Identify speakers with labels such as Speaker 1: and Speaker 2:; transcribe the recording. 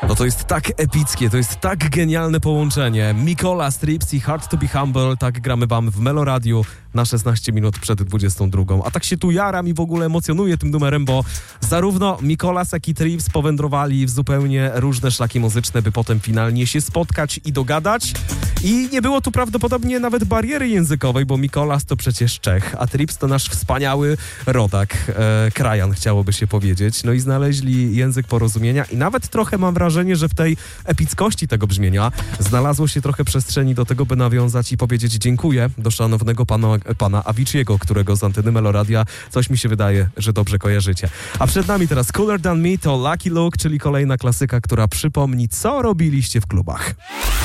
Speaker 1: No to jest tak epickie, to jest tak genialne połączenie. Mikola Strips i Hard to be Humble, tak gramy wam w Meloradiu na 16 minut przed 22. A tak się tu jaram i w ogóle emocjonuję tym numerem, bo zarówno Mikolas, jak i Trips powędrowali w zupełnie różne szlaki muzyczne, by potem finalnie się spotkać i dogadać. I nie było tu prawdopodobnie nawet bariery językowej, bo Mikolas to przecież Czech, a Trips to nasz wspaniały rodak, krajan chciałoby się powiedzieć. No i znaleźli język porozumienia i nawet trochę mam wrażenie, że w tej epickości tego brzmienia znalazło się trochę przestrzeni do tego, by nawiązać i powiedzieć dziękuję do szanownego pana Avicii'ego, którego z anteny Meloradia coś mi się wydaje, że dobrze kojarzycie. A przed nami teraz Cooler Than Me to Lucky Luke, czyli kolejna klasyka, która przypomni, co robiliście w klubach.